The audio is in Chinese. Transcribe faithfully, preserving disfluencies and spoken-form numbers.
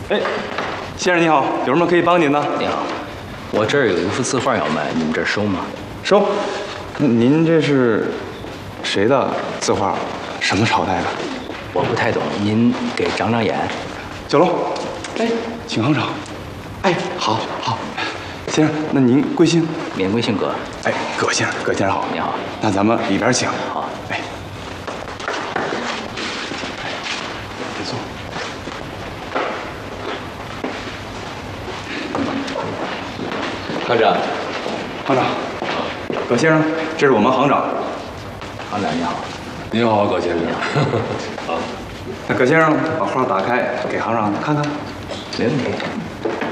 哎，先生你好，有什么可以帮您的？ 你好，我这儿有一幅字画要卖，你们这儿收吗？ 收。那您这是谁的字画？什么朝代的？ 我不太懂，您给长长眼。 小龙，哎，请行长。哎，好，好。先生，那您贵姓？ 免贵姓葛。 哎，葛先生，葛先生好。 你好。 那咱们里边请。 好。 哎。别坐。 行长， 行长，葛先生，这是我们行长。 行长你好。 你好，葛先生。 好。那葛先生把画打开，给行长看看。 没问题。